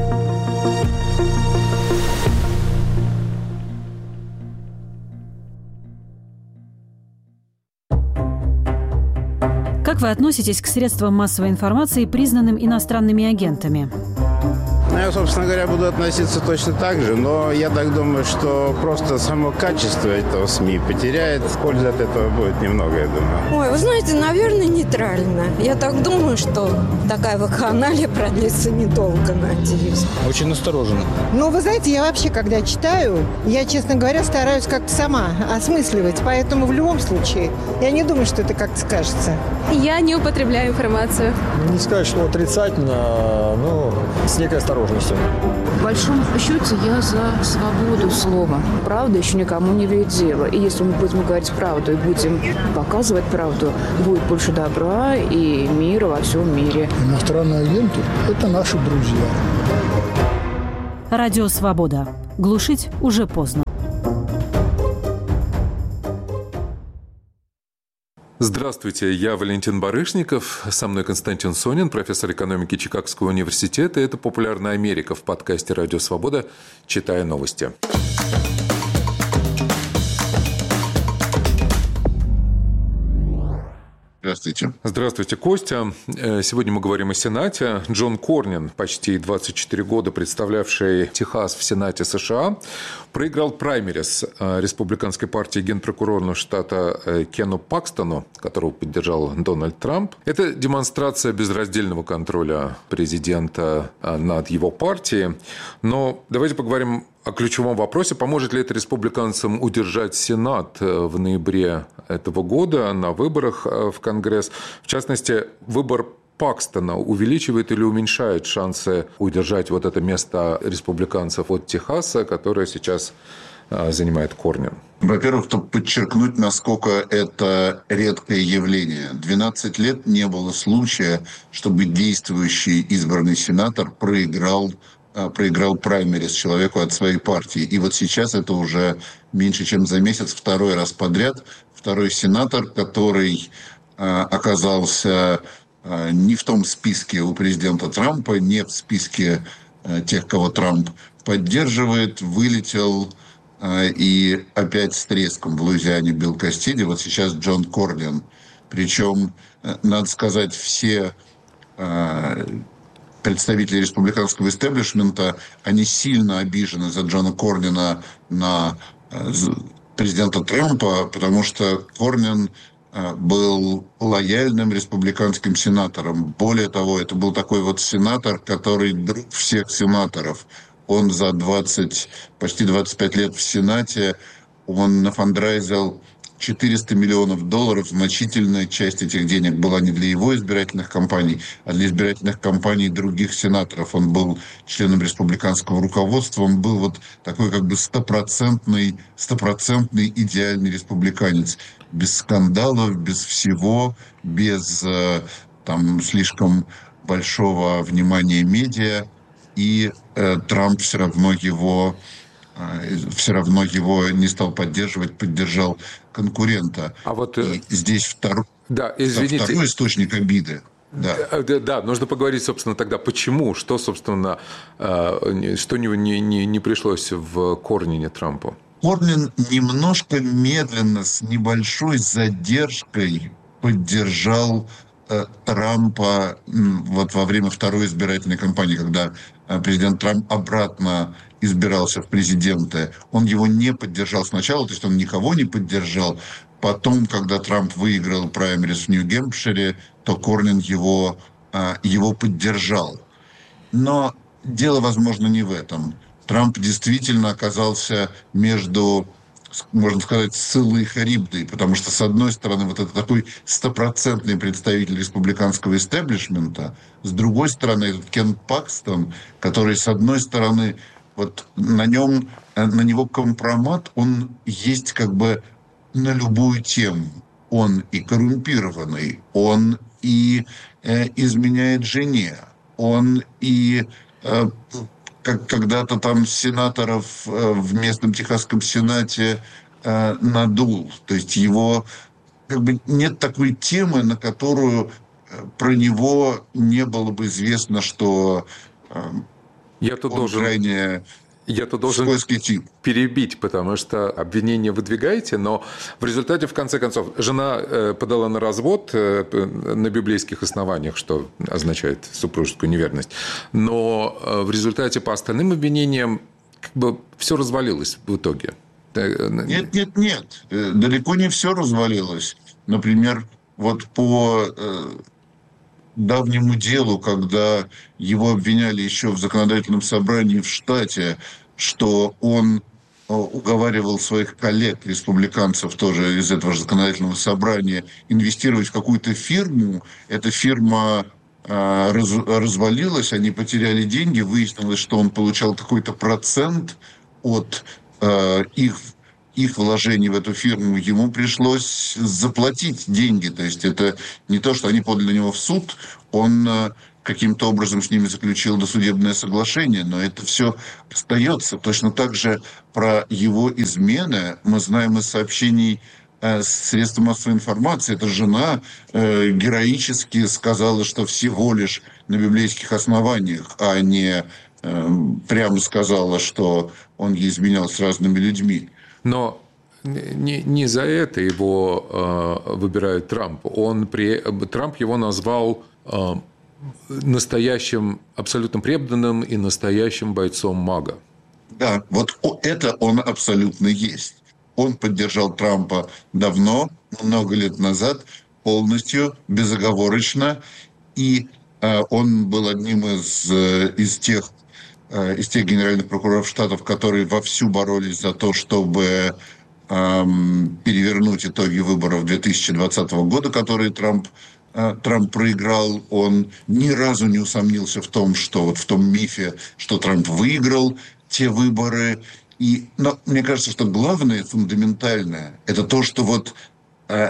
Как вы относитесь к средствам массовой информации, признанным иностранными агентами? Я, собственно говоря, буду относиться точно так же, но я так думаю, что просто само качество этого СМИ потеряет. Пользы от этого будет немного, я думаю. Ой, вы знаете, наверное, нейтрально. Я так думаю, что такая вакханалия продлится недолго, надеюсь. Очень настороженно. Ну, вы знаете, я вообще, когда читаю, я, честно говоря, стараюсь как-то сама осмысливать. Поэтому в любом случае, я не думаю, что это как-то скажется. Я не употребляю информацию. Не сказать, что отрицательно, но с некой осторожностью. В большом счете я за свободу слова. Правда еще никому не вредит дело. И если мы будем говорить правду и будем показывать правду, будет больше добра и мира во всем мире. Иностранные агенты – это наши друзья. Радио «Свобода». Глушить уже поздно. Здравствуйте, я Валентин Барышников, со мной Константин Сонин, профессор экономики Чикагского университета. Это «Популярная Америка» в подкасте «Радио Свобода». Читаю новости. Здравствуйте. Здравствуйте, Костя. Сегодня мы говорим о Сенате. Джон Корнин, почти двадцать четыре года представлявший Техас в Сенате США, проиграл праймерис республиканской партии генпрокурору штата Кену Пакстону, которого поддержал Дональд Трамп. Это демонстрация безраздельного контроля президента над его партией. Но давайте поговорим о ключевом вопросе, поможет ли это республиканцам удержать Сенат в ноябре этого года на выборах в Конгресс. В частности, выбор Пакстона увеличивает или уменьшает шансы удержать вот это место республиканцев от Техаса, которое сейчас занимает Корнин? Во-первых, чтобы подчеркнуть, насколько это редкое явление. двенадцать лет не было случая, чтобы действующий избранный сенатор проиграл проиграл праймерис человеку от своей партии. И вот сейчас это уже меньше, чем за месяц, второй раз подряд. Второй сенатор, который э, оказался э, не в том списке у президента Трампа, не в списке э, тех, кого Трамп поддерживает, вылетел э, и опять с треском в Луизиане Билл Кастиди. Вот сейчас Джон Корнин. Причем, э, надо сказать, все... Э, представители республиканского истеблишмента, они сильно обижены за Джона Корнина на президента Трампа, потому что Корнин был лояльным республиканским сенатором. Более того, это был такой вот сенатор, который друг всех сенаторов. Он за двадцать, почти двадцать пять лет в Сенате, он нафандрайзил четыреста миллионов долларов. Значительная часть этих денег была не для его избирательных кампаний, а для избирательных кампаний других сенаторов. Он был членом республиканского руководства, он был вот такой как бы стопроцентный, стопроцентный идеальный республиканец. Без скандалов, без всего, без там слишком большого внимания медиа. И э, Трамп все равно его... все равно его не стал поддерживать, поддержал конкурента. А вот и здесь второй, да, извините. второй источник обиды. Да. Да, да, нужно поговорить, собственно, тогда, почему, что, собственно, что не, не, не пришлось в Корнине Трампу? Корнин немножко медленно, с небольшой задержкой поддержал э, Трампа вот во время второй избирательной кампании, когда президент Трамп обратно избирался в президенты. Он его не поддержал сначала, то есть он никого не поддержал. Потом, когда Трамп выиграл праймерис в Нью-Гэмпшире, то Корнин его, его поддержал. Но дело, возможно, не в этом. Трамп действительно оказался между можно сказать, сылой Харибдой, потому что, с одной стороны, вот это такой стопроцентный представитель республиканского истеблишмента, с другой стороны, этот Кен Пакстон, который, с одной стороны, вот на нем, на него компромат, он есть как бы на любую тему. Он и коррумпированный, он и э, изменяет жене, он и... Э, как когда-то там сенаторов в местном Техасском Сенате э, надул. То есть его как бы нет такой темы, на которую про него не было бы известно, что э, Я тут он должен... крайне... Я тут должен перебить, потому что обвинение выдвигаете, но в результате, в конце концов, жена подала на развод на библейских основаниях, что означает супружескую неверность. Но в результате по остальным обвинениям как бы все развалилось в итоге. Нет, нет, нет. Далеко не все развалилось. Например, вот по... давнему делу, когда его обвиняли еще в законодательном собрании в штате, что он уговаривал своих коллег, республиканцев тоже из этого же законодательного собрания, инвестировать в какую-то фирму. Эта фирма раз, развалилась, они потеряли деньги, выяснилось, что он получал какой-то процент от их их вложений в эту фирму, ему пришлось заплатить деньги. То есть это не то, что они подали на него в суд, он каким-то образом с ними заключил досудебное соглашение, но это все остается. Точно так же про его измены мы знаем из сообщений средств массовой информации. Эта жена э, героически сказала, что всего лишь на библейских основаниях, а не э, прямо сказала, что он ей изменял с разными людьми. Но не, не за это его э, выбирает Трамп. Он при, Трамп его назвал э, настоящим, абсолютно преданным и настоящим бойцом МАГА. Да, вот это он абсолютно есть. Он поддержал Трампа давно, много лет назад, полностью, безоговорочно. И э, он был одним из, э, из тех из тех генеральных прокуроров штатов, которые вовсю боролись за то, чтобы эм, перевернуть итоги выборов две тысячи двадцатого года, которые Трамп, э, Трамп проиграл. Он ни разу не усомнился в том, что вот в том мифе, что Трамп выиграл те выборы. И, но мне кажется, что главное, фундаментальное, это то, что вот э,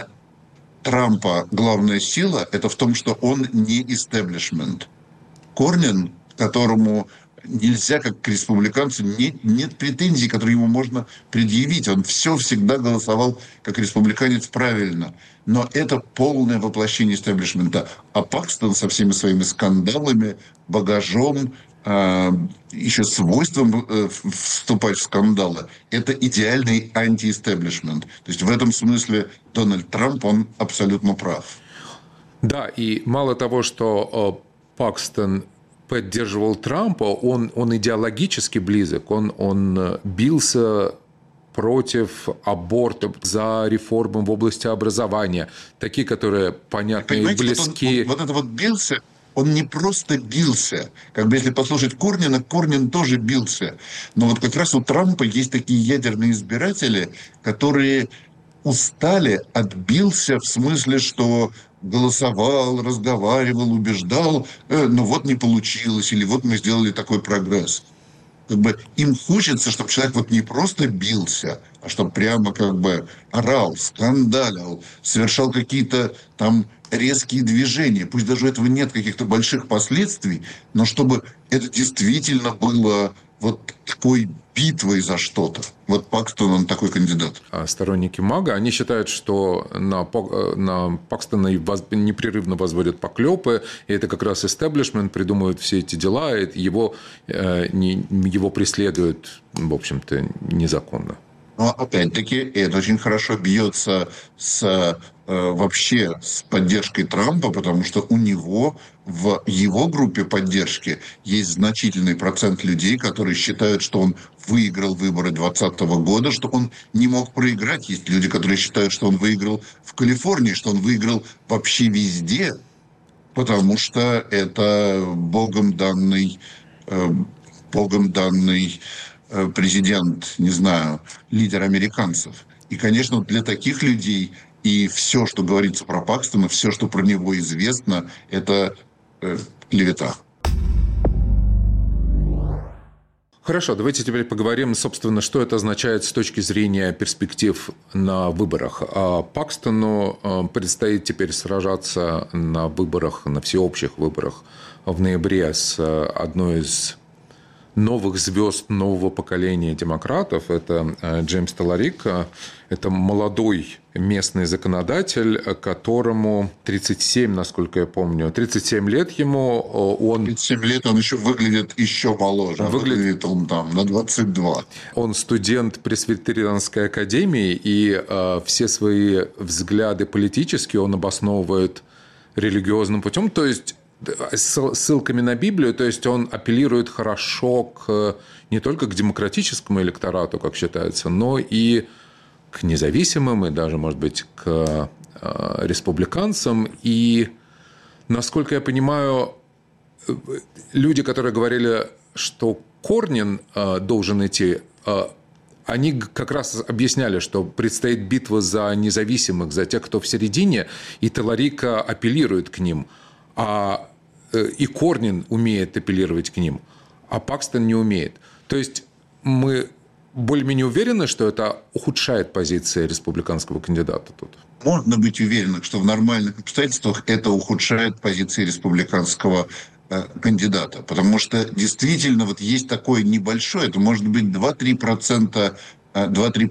Трампа главная сила, это в том, что он не истеблишмент. Корнин, которому нельзя, как к республиканцу, нет, нет претензий, которые ему можно предъявить. Он все всегда голосовал как республиканец правильно. Но это полное воплощение истеблишмента. А Пакстон со всеми своими скандалами, багажом, э, еще свойством э, вступать в скандалы, это идеальный антиэстеблишмент. То есть в этом смысле Дональд Трамп, он абсолютно прав. Да, и мало того, что э, Пакстон поддерживал Трампа, он, он идеологически близок, он, он бился против абортов, за реформы в области образования, такие, которые понятны и близки. Вот, он, вот это вот бился, он не просто бился. Как бы если послушать Корнина, Корнин тоже бился. Но вот как раз у Трампа есть такие ядерные избиратели, которые устали, отбился в смысле, что голосовал, разговаривал, убеждал, э, но вот не получилось, или вот мы сделали такой прогресс. Как бы им хочется, чтобы человек вот не просто бился, а чтобы прямо как бы орал, скандалил, совершал какие-то там резкие движения. Пусть даже у этого нет каких-то больших последствий, но чтобы это действительно было вот такой битвой за что-то. Вот Пакстон, он такой кандидат. А сторонники МАГА, они считают, что на, на Пакстона непрерывно возводят поклепы, и это как раз истеблишмент придумывает все эти дела, и его, его преследуют, в общем-то, незаконно. Но опять-таки это очень хорошо бьется с, вообще с поддержкой Трампа, потому что у него в его группе поддержки есть значительный процент людей, которые считают, что он выиграл выборы двадцатого года, что он не мог проиграть. Есть люди, которые считают, что он выиграл в Калифорнии, что он выиграл вообще везде, потому что это богом данный, богом данный президент, не знаю, лидер американцев. И, конечно, для таких людей и все, что говорится про Пакстона, все, что про него известно, это э, клевета. Хорошо, давайте теперь поговорим, собственно, что это означает с точки зрения перспектив на выборах. Пакстону предстоит теперь сражаться на выборах, на всеобщих выборах в ноябре с одной из новых звезд нового поколения демократов. Это Джеймс Таларик. Это молодой местный законодатель, которому тридцать семь, насколько я помню. тридцать семь лет ему. Он... тридцать семь лет он еще выглядит еще моложе. Выглядит... выглядит он там на двадцать два. Он студент Пресвитерианской академии, и э, все свои взгляды политические он обосновывает религиозным путем. То есть с ссылками на Библию, то есть он апеллирует хорошо к, не только к демократическому электорату, как считается, но и к независимым, и даже, может быть, к э, республиканцам. И, насколько я понимаю, люди, которые говорили, что Корнин э, должен идти, э, они как раз объясняли, что предстоит битва за независимых, за тех, кто в середине, и Таларик апеллирует к ним. А и Корнин умеет апеллировать к ним, а Пакстон не умеет. То есть мы более-менее уверены, что это ухудшает позиции республиканского кандидата тут? Можно быть уверенным, что в нормальных обстоятельствах это ухудшает позиции республиканского э, кандидата. Потому что действительно вот есть такое небольшое, это может быть два-три процента, два-три